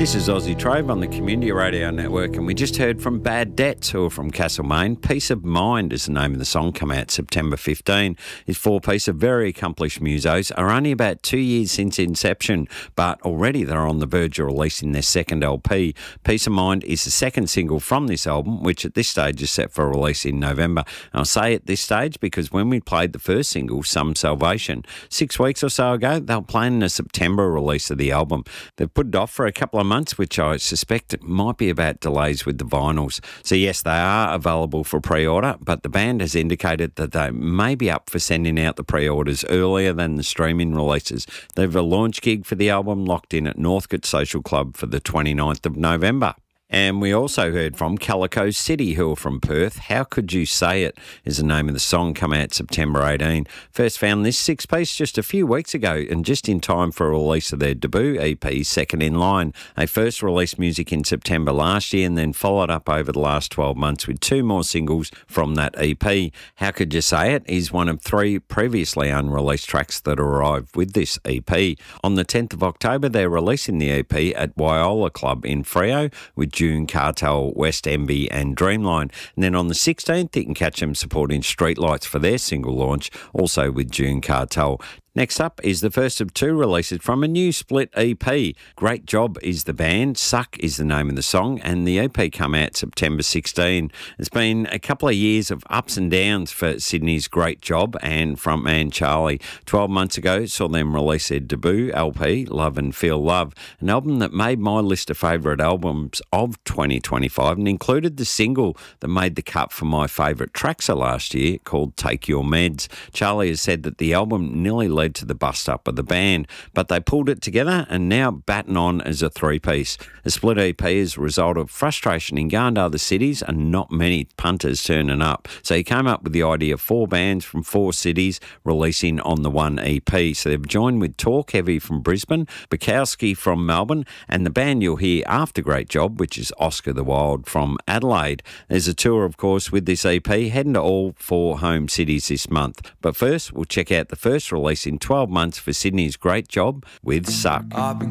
This is Aussie Trove on the Community Radio Network, and we just heard from Bad Debts, who are from Castlemaine. Peace of Mind is the name of the song, come out September 15. His four-piece of very accomplished musos are only about 2 years since inception, but already they're on the verge of releasing their second LP. Peace of Mind is the second single from this album, which at this stage is set for release in November. And I'll say at this stage because when we played the first single, Some Salvation, 6 weeks or so ago, they were planning a September release of the album. They've put it off for a couple of months, which I suspect might be about delays with the vinyls. So yes, they are available for pre-order, but the band has indicated that they may be up for sending out the pre-orders earlier than the streaming releases. They have a launch gig for the album locked in at Northcote Social Club for the 29th of November. And we also heard from Calico City, who are from Perth. How Could You Say It is the name of the song, come out September 18. First found this six-piece just a few weeks ago and just in time for a release of their debut EP, Second in Line. They first released music in September last year and then followed up over the last 12 months with 2 more singles from that EP. How Could You Say It is one of 3 previously unreleased tracks that arrived with this EP. On the 10th of October, they're releasing the EP at Wyola Club in Freo with June Cartel, West Envy and Dreamline. And then on the 16th, you can catch them supporting Streetlights for their single launch, also with June Cartel. Next up is the first of 2 releases from a new split EP. Great Job is the band, Suck is the name of the song, and the EP come out September 16. It's been a couple of years of ups and downs for Sydney's Great Job and frontman Charlie. 12 months ago saw them release their debut LP, Love and Feel Love, an album that made my list of favourite albums of 2025 and included the single that made the cut for my favourite tracks of last year called Take Your Meds. Charlie has said that the album nearly led to the bust-up of the band, but they pulled it together and now batten on as a 3-piece. The split EP is a result of frustration in going to other cities and not many punters turning up. So he came up with the idea of 4 bands from 4 cities releasing on the one EP. So they've joined with Talk Heavy from Brisbane, Bukowski from Melbourne, and the band you'll hear after Great Job, which is Oscar the Wild from Adelaide. There's a tour, of course, with this EP, heading to all 4 home cities this month. But first, we'll check out the first release in 12 months for Sydney's Great Job with Suck. I've been